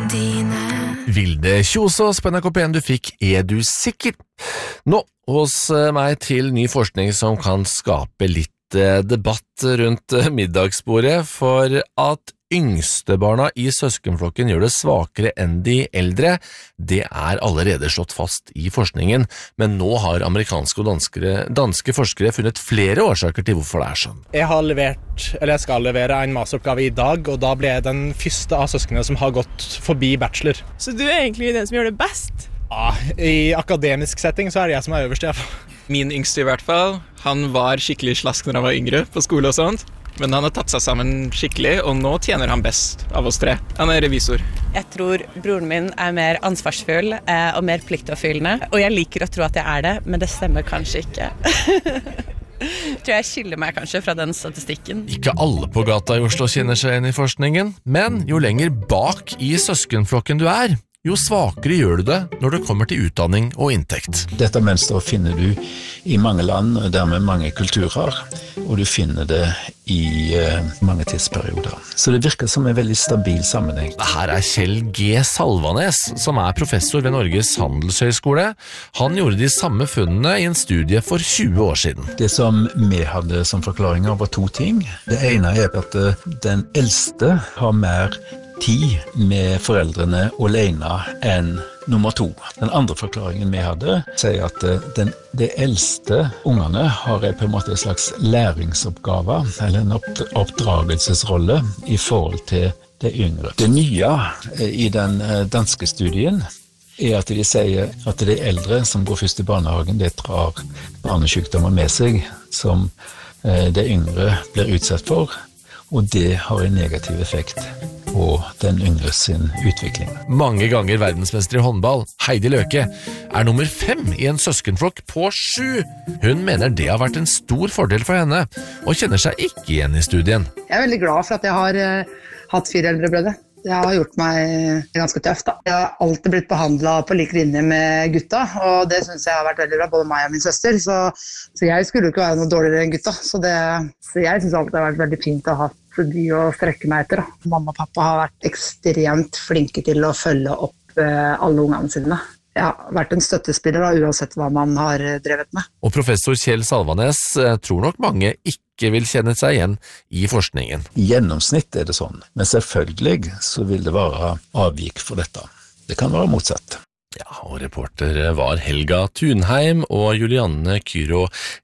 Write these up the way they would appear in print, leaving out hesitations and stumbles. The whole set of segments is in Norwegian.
dine. Vilde Kjosås på NRK1 du fikk du sikker? Nå hos meg til ny forskning som kan skape litt debatt rundt middagsbordet, for at yngstebarna i søskenflokken gjør det svakere enn de eldre, det allerede slått fast i forskningen, men nå har amerikanske og danske forskere funnet flere årsaker til hvorfor det sånn. Jeg skal levere en masteroppgave i dag, og da ble jeg den første av søskene som har gått forbi bachelor. Så du egentlig den som gjør det best? Ja, i akademisk setting så det jeg som øverst i hvert fall. Min yngste i hvert fall, han var skikkelig slask når han var yngre på skole og sånt. Men han har tatt seg sammen skikkelig, og nå tjener han best av oss tre. Han revisor. Jeg tror broren min mer ansvarsfull og mer pliktoppfyllende, og jeg liker å tro at jeg det, men det stemmer kanskje ikke. Jeg tror jeg skiller meg kanskje fra den statistikken. Ikke alle på gata i Oslo kjenner seg igjen i forskningen, men jo lenger bak i søskenflokken du jo svakere gjør du det når det kommer til utdanning og inntekt. Dette mønsteret finner du i mange land, og dermed mange kulturer, og du finner det i mange tidsperioder. Så det virker som en veldig stabil sammenheng. Her Kjell G. Salvanes, som professor ved Norges Handelshøyskole. Han gjorde de samme funnene i en studie for 20 år siden. Det som vi hadde som forklaringer var to ting. Det ene at den eldste har mer tid med foreldrene alene enn nummer 2. Den andre forklaringen vi hadde sier at de eldste ungene har på en måte en slags læringsoppgave, eller en oppdragelsesrolle i forhold til de yngre. Det nye i den danske studien at de sier at de eldre som går først i barnehagen, de drar barnesykdommer med seg som de yngre blir utsatt for, og det har en negativ effekt på den yngre sin utvikling. Mange ganger verdensmester i håndball, Heidi Løke, nummer 5 i en søskenflokk på 7. Hun mener det har vært en stor fordel for henne, og kjenner seg ikke igjen i studien. Jeg veldig glad for at jeg har hatt 4 eldre brødre. Det har gjort meg ganske tøft da. Jeg har alltid blitt behandlet på like linje med gutta, og det synes jeg har vært veldig bra, både meg og min søster, så jeg skulle jo ikke være noe dårligere enn gutta, så jeg synes alltid det har vært veldig fint å ha de å strekke meg etter. Da. Mamma og pappa har vært ekstremt flinke til å følge opp alle ungene sine. Jeg har vært en støttespiller da, uansett hva man har drevet med. Og professor Kjell Salvanes tror nok mange ikke vil kjenne seg igjen i forskningen. I gjennomsnitt det sånn, men selvfølgelig så vil det være avvik for dette. Det kan være motsatt. Ja, og reporter var Helga Thunheim og Julianne Kyro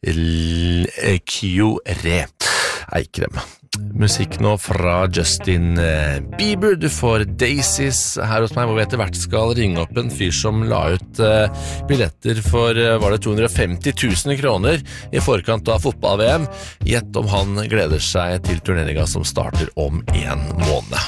Kyore Eikrem. Musikk nå fra Justin Bieber. Du får Daisies her hos meg, hvor vi etter hvert skal ringe opp en fyr som la ut billetter for, var det 250 000 kroner i forkant av fotball-VM. Gjett om han gleder seg til turneringen som starter om 1 måned.